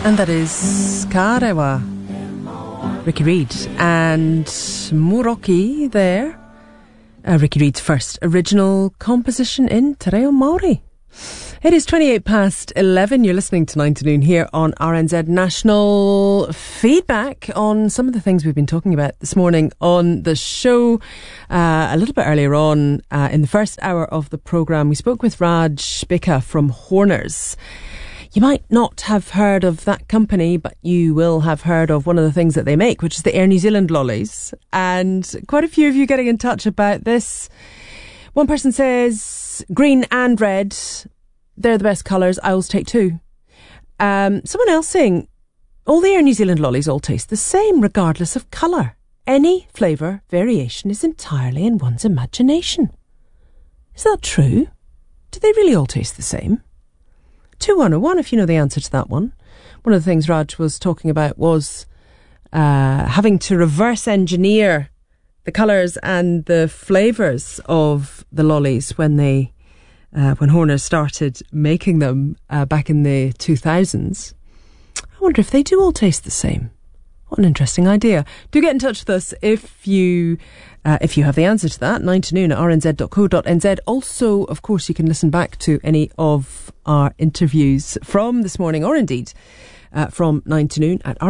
And that is Karewa, Ricky Reed, and Muroki there. Ricky Reed's first original composition in Te Reo Māori. It is 28 past 11. You're listening to 9 to Noon here on RNZ National. Feedback on some of the things we've been talking about this morning on the show. A little bit earlier on, in the first hour of the programme, we spoke with Raj Bika from Horners. You might not have heard of that company, but you will have heard of one of the things that they make, which is the Air New Zealand lollies. And quite a few of you getting in touch about this. One person says, green and red, they're the best colours. I always take two. Someone else saying, all the Air New Zealand lollies all taste the same, regardless of colour. Any flavour variation is entirely in one's imagination. Is that true? Do they really all taste the same? 2101, if you know the answer to that one. One of the things Raj was talking about was having to reverse engineer the colours and the flavours of the lollies when Horners started making them back in the 2000s. I wonder if they do all taste the same. What an interesting idea. Do get in touch with us if you have the answer to that. 9 to noon at rnz.co.nz. Also, of course, you can listen back to any of our interviews from this morning, or indeed from 9 to noon at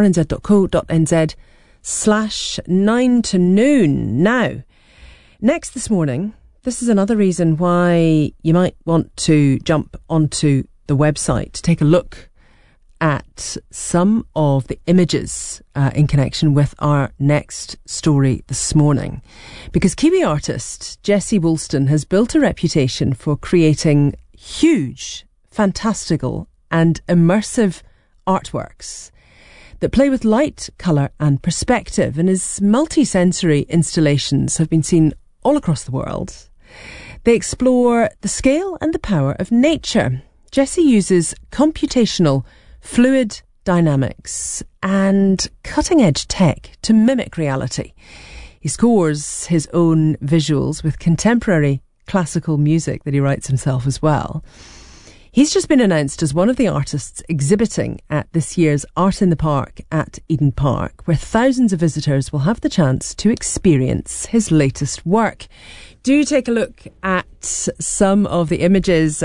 rnz.co.nz/9 to noon. Now, next this morning, this is another reason why you might want to jump onto the website to take a look at some of the images in connection with our next story this morning. Because Kiwi artist Jessie Woolston has built a reputation for creating huge, fantastical and immersive artworks that play with light, colour and perspective, and his multi-sensory installations have been seen all across the world. They explore the scale and the power of nature. Jessie uses computational fluid dynamics and cutting-edge tech to mimic reality. He scores his own visuals with contemporary classical music that he writes himself as well. He's just been announced as one of the artists exhibiting at this year's Art in the Park at Eden Park, where thousands of visitors will have the chance to experience his latest work. Do take a look at some of the images at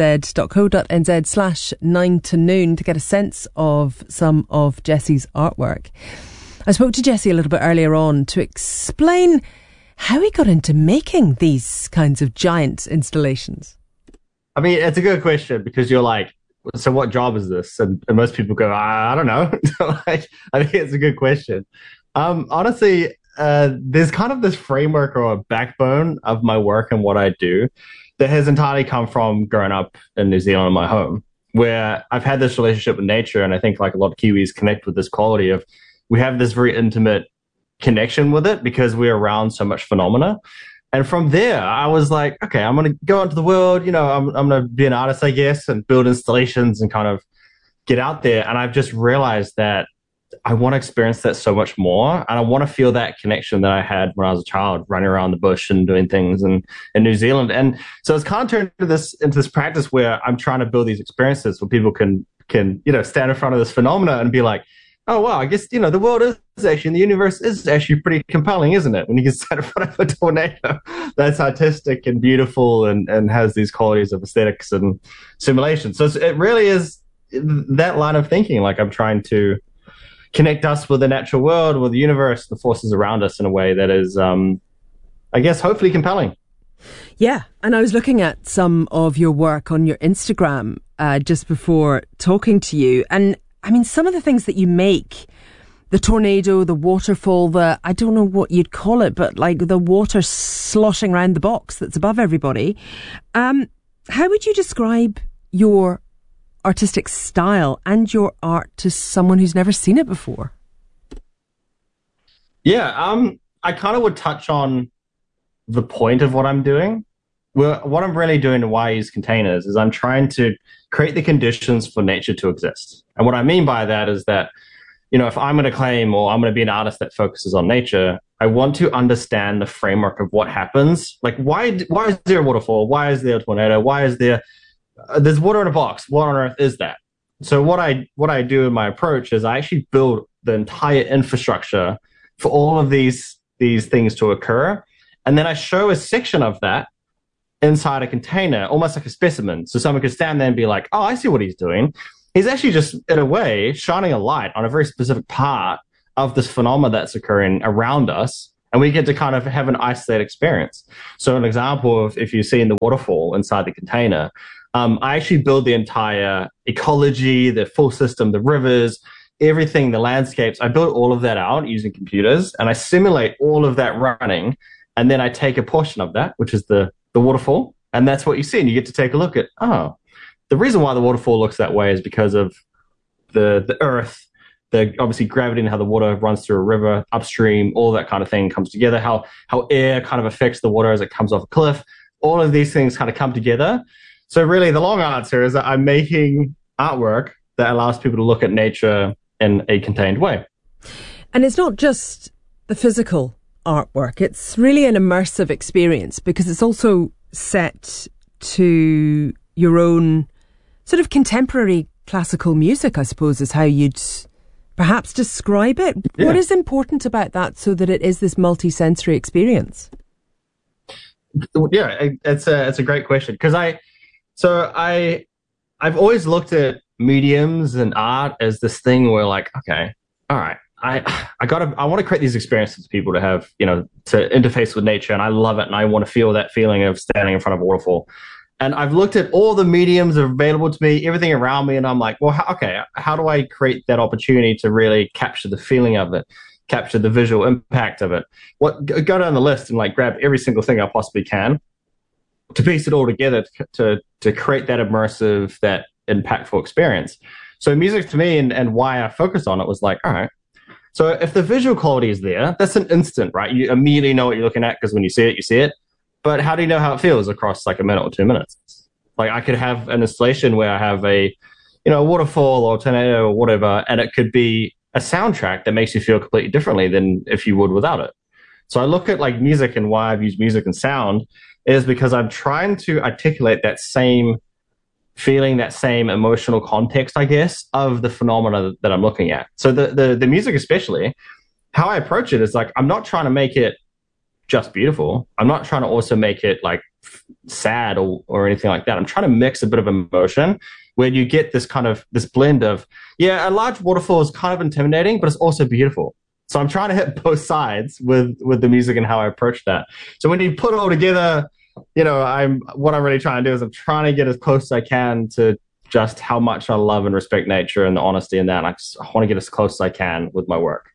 rnz.co.nz/9 to noon to get a sense of some of Jessie's artwork. I spoke to Jessie a little bit earlier on to explain how he got into making these kinds of giant installations. I mean, it's a good question because you're like, so what job is this? And most people go, I don't know. I think it's a good question. Honestly, there's kind of this framework or a backbone of my work and what I do that has entirely come from growing up in New Zealand, my home, where I've had this relationship with nature. And I think like a lot of Kiwis connect with this quality of we have this very intimate connection with it because we're around so much phenomena. And from there, I was like, okay, I'm going to go into the world. You know, I'm going to be an artist, I guess, and build installations and kind of get out there. And I've just realized that I want to experience that so much more. And I want to feel that connection that I had when I was a child, running around the bush and doing things in New Zealand. And so it's kind of turned into this practice where I'm trying to build these experiences where people can stand in front of this phenomena and be like, oh, wow, I guess, the world is actually, and the universe is actually pretty compelling, isn't it? When you can stand in front of a tornado that's artistic and beautiful and has these qualities of aesthetics and simulation. So it really is that line of thinking. Like I'm trying to connect us with the natural world, with the universe, the forces around us in a way that is, I guess, hopefully compelling. Yeah, and I was looking at some of your work on your Instagram just before talking to you. And I mean, some of the things that you make, the tornado, the waterfall, I don't know what you'd call it, but like the water sloshing around the box that's above everybody. How would you describe your artistic style and your art to someone who's never seen it before? Yeah, I kind of would touch on the point of what I'm doing. Well, what I'm really doing in Why I Use Containers is I'm trying to create the conditions for nature to exist. And what I mean by that is that, if I'm going to claim or I'm going to be an artist that focuses on nature, I want to understand the framework of what happens. Like, why is there a waterfall? Why is there a tornado? Why is there's water in a box? What on earth is that? So what I do in my approach is I actually build the entire infrastructure for all of these things to occur, and then I show a section of that inside a container, almost like a specimen. So someone could stand there and be like, "Oh, I see what he's doing. He's actually just, in a way, shining a light on a very specific part of this phenomena that's occurring around us." And we get to kind of have an isolated experience. So an example of if you see in the waterfall inside the container, I actually build the entire ecology, the full system, the rivers, everything, the landscapes. I build all of that out using computers, and I simulate all of that running. And then I take a portion of that, which is the waterfall, and that's what you see. And you get to take a look at, oh, the reason why the waterfall looks that way is because of the earth, the obviously gravity and how the water runs through a river upstream, all that kind of thing comes together, how air kind of affects the water as it comes off a cliff. All of these things kind of come together. So really the long answer is that I'm making artwork that allows people to look at nature in a contained way. And it's not just the physical artwork, it's really an immersive experience because it's also set to your own sort of contemporary classical music, I suppose, is how you'd perhaps describe it. Yeah. What is important about that so that it is this multi-sensory experience? Yeah, it's a great question because I've always looked at mediums and art as this thing where like, okay, all right, I want to create these experiences for people to have, to interface with nature, and I love it, and I want to feel that feeling of standing in front of a waterfall. And I've looked at all the mediums that are available to me, everything around me, and I'm like, well, how do I create that opportunity to really capture the feeling of it, capture the visual impact of it? Go down the list and like grab every single thing I possibly can to piece it all together to create that immersive, that impactful experience. So music to me and why I focused on it was like, all right, so if the visual quality is there, that's an instant, right? You immediately know what you're looking at because when you see it, you see it. But how do you know how it feels across like a minute or 2 minutes? Like I could have an installation where I have a waterfall or tornado or whatever, and it could be a soundtrack that makes you feel completely differently than if you would without it. So I look at like music, and why I've used music and sound is because I'm trying to articulate that same feeling, that same emotional context, I guess, of the phenomena that I'm looking at. So the music especially, how I approach it is like, I'm not trying to make it just beautiful. I'm not trying to also make it like sad or anything like that. I'm trying to mix a bit of emotion where you get this blend of, a large waterfall is kind of intimidating, but it's also beautiful. So I'm trying to hit both sides with the music and how I approach that. So when you put it all together, what I'm really trying to do is I'm trying to get as close as I can to just how much I love and respect nature and the honesty in that. I want to get as close as I can with my work.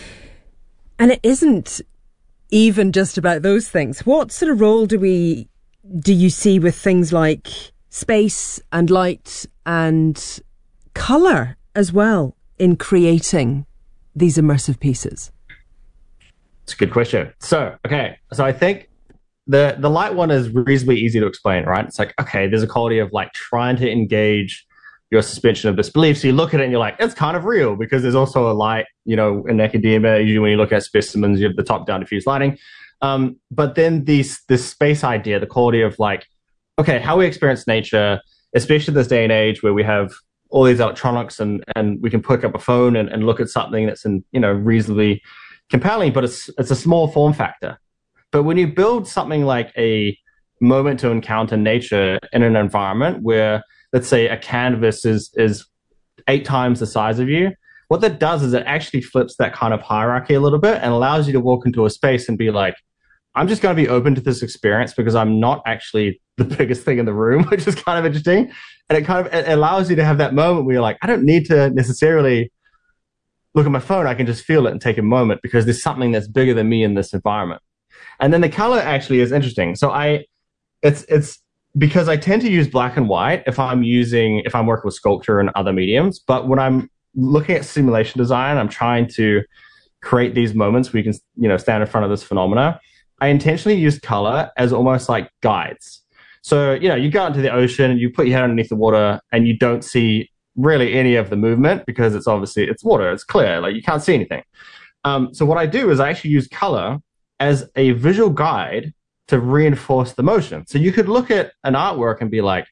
And it isn't even just about those things. What sort of role do you see with things like space and light and colour as well in creating these immersive pieces? It's a good question. So I think the light one is reasonably easy to explain, right? It's like, okay, there's a quality of like trying to engage your suspension of disbelief. So you look at it and you're like, it's kind of real because there's also a light, in academia, usually when you look at specimens, you have the top-down diffuse lighting. But then this space idea, the quality of like, okay, how we experience nature, especially this day and age where we have all these electronics and we can pick up a phone and look at something that's reasonably compelling, but it's a small form factor. But when you build something like a moment to encounter nature in an environment where, let's say, a canvas is 8 times the size of you, what that does is it actually flips that kind of hierarchy a little bit and allows you to walk into a space and be like, I'm just going to be open to this experience because I'm not actually the biggest thing in the room, which is kind of interesting. And it allows you to have that moment where you're like, I don't need to necessarily look at my phone. I can just feel it and take a moment because there's something that's bigger than me in this environment. And then the color actually is interesting. So it's because I tend to use black and white if I'm working with sculpture and other mediums. But when I'm looking at simulation design, I'm trying to create these moments where you can, stand in front of this phenomena. I intentionally use color as almost like guides. So, you go into the ocean and you put your head underneath the water and you don't see really any of the movement because it's water, it's clear, like you can't see anything. So what I do is I actually use color as a visual guide to reinforce the motion. So you could look at an artwork and be like,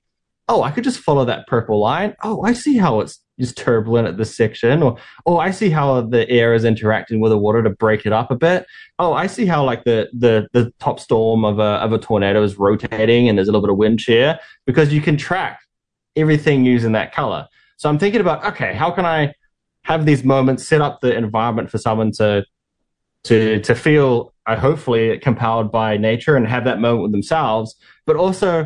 oh, I could just follow that purple line. Oh, I see how it's just turbulent at this section, or oh, I see how the air is interacting with the water to break it up a bit. Oh, I see how like the top storm of a tornado is rotating and there's a little bit of wind shear because you can track everything using that color. So I'm thinking about, okay, how can I have these moments, set up the environment for someone to feel hopefully compelled by nature and have that moment with themselves, but also